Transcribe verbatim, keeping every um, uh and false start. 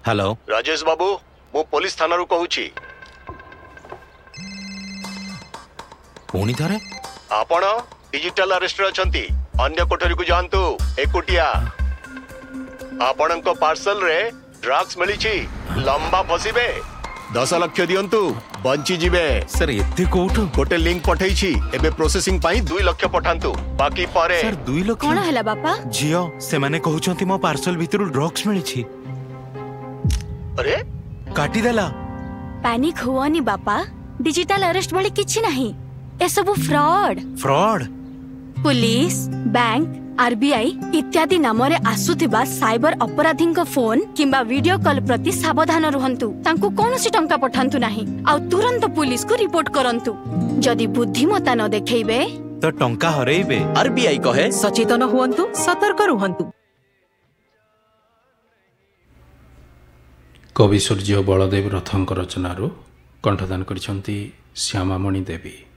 Hello Rajesh बाबू मु police थाना रू कहूची पुणी थरे आपण डिजिटल अरेस्ट अछंती अन्य कोठरी को जानतु एकुटिया आपणक पार्सल रे ड्रग्स मिली लंबा फसीबे दस लक्ष दियंतु बंची जीवे सर एते कोठो गोटे लिंक पठेइछि एबे प्रोसेसिंग पाई दो लाख पठांतु बाकी पारे सर दो लाख कोन हला बापा जियो से माने कहउछंती मो पार्सल भितरु ड्रग्स मिली छी अरे काटी देला पैनिक हुआनी बापा डिजिटल अरेस्ट वाली किछि नहीं ए सब fraud fraud police bank RBI इत्यादि नाम रे आसुथिबा साइबर अपराधी फोन किंबा वीडियो कॉल प्रति सावधान रुहंतु तांको कोनोसी टंका पठांतु नाही आ तुरंत पुलिस को रिपोर्ट करंतु जदि बुद्धिमता न देखैबे तो टंका हरैबे। आरबीआई कहे सचेतन हुअंतु सतर्क रुहंतु। कवि सूर्य बलदेव रथंक रचनारू कंठदान करिसंती श्यामामणि देवी।